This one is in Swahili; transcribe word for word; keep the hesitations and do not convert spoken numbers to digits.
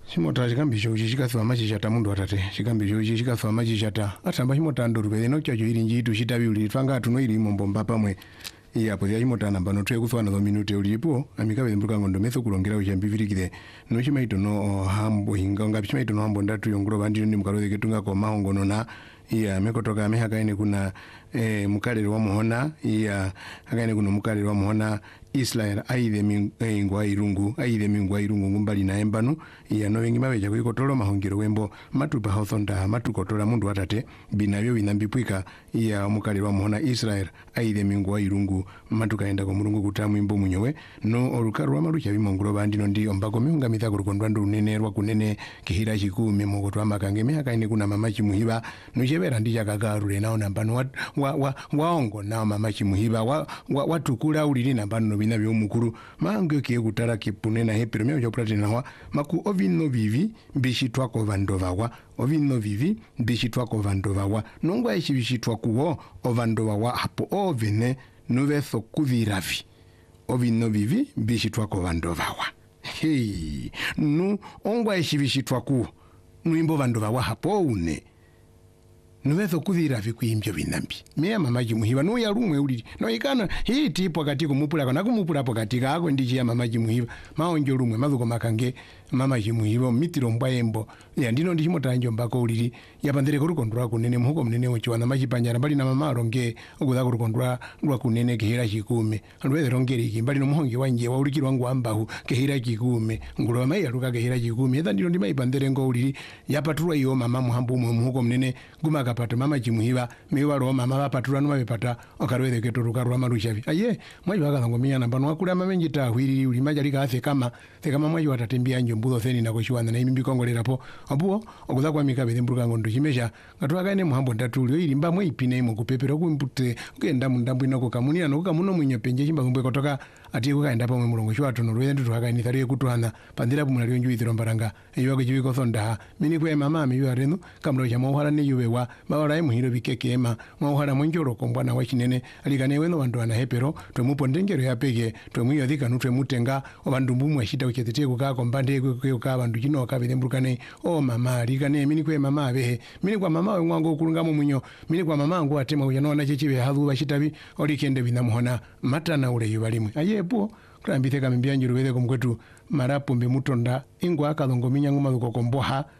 Chimota chikambi chochi chikathwa machichata mundu atate chikambi chochi chikathwa machichata atamba chimota ndorupele no chacho ili njitu chitabiuli twanga tuno ili mombomba pamwe iya po ya chimota namba no twe kuthwa na minute ulipo amikabe mbuka ngondo metho kulongera uchambivirikire no chimaito no hambo hinga ngapi chimaito no hambo ndatu yongoro bandi ndi mukalode ketunga ko mahongono na iya mekotoka amehaka ine kuna eh, mukalero wa muhona iya akaine kuno mukalero wa muhona Israel aide mingwa irungu aide mingwa irungu ngumbali na embanu iya no wengi mabeja kuikotolo mahongero wembo matupa hauthonda matukotola mundu atate binabyo binambipwika iya mukalero wa muhona Israel aide mingwa irungu matukaenda ko mulungu kutamu imbo munyowe no olukaru wa marucha bimongolo bandi no ndi ombako miunga mithako rukondwa ndu nenerwa kunene kihira chikumi mogotwa makange mehaka ine kuna mama chimuhiba no chebera ndi chakagarule nawo nambano wa wa, wa, waongo nawo mama chimuhiba wa, wa watukula ulili nambano no bina byomukuru mango kiye kutara kipunena hepero myo chopurati nawa maku ovino vivi bishitwa ko vandovawa ovino vivi bishitwa ko vandovawa nongwa ichi bishitwa kuwo ovandovawa hapo ovene nuvetho kuviravi ovino vivi bishitwa ko vandovawa hey nu ongwa ichi bishitwa kuwo nuimbo vandovawa hapo une nuvetho kuvira vikuimbyo vinambi meya mamaji muhiva no ya rumwe uli no ikana hii tipo katiko mupula kana kumupula po katika ako ndichi ya mamaji muhiva maonjo rumwe mazuko makange mamaji muhiva mitiro mbwaembo ya ndino ndichi motanjo mbako ulili ya pandere kurukondwa kunene muhuko mnene uchiwana maji panjara mbali na mama ronge ukuza kurukondwa rwa kunene kehira chikume alweze rongeri iki mbali no muhonge wanje wa ulikirwa wangu ambahu kehira chikume ngulo mai aluka kehira chikume yadha ndino ndima ipandere ngo ulili ya patrua iyo mama muhambu muhuko mnene guma pata mama chimuhiva mewa ro mama bapatura no bapata okarweze keturuka ro marushavi aye mwaji bakalango miya namba no akula mamenji ta hwiri uli maji ka afe kama te kama mwaji watatembia njo mbuzo theni na koshiwana na imbi kongolera po abuo okuza kwa mikabe mburuka ngondo chimesha ngatwa kaine muhambo ndatulio ili mba mwe ipine mu kupepera kumpute kugenda mundambu inako kamunira no kamuno mwenye penje chimba kumbe kotoka ati kukaenda pa mwe mulongo shwa tono rwende ndu twakaini thariye kutuhana pandira bumulaliyo nju ithiro mbaranga eyo akijibiko thonda mini kwe mama mi yarenu kamro cha mawhala ne yubewa bawala muhiro bikekema mwahara mwenjoro kombwana wa chinene alikane weno bandu ana hepero to mupondengero ya pege to mwiyo dhika nutwe mutenga obandu mbumu ashita uketete kuka kombande kuka bandu chino kabile mbrukane o mama alikane mini kwe mama abehe mini kwa mama wangu kulungamo munyo mini kwa mama wangu atema uyanona chechibe hadhu bashitabi olikende binamuhona matana ule yubalimwe ayepo krambite kambianjiro bede kumkwetu marapu mbe mutonda ingwa akalongo minyangu mazuko komboha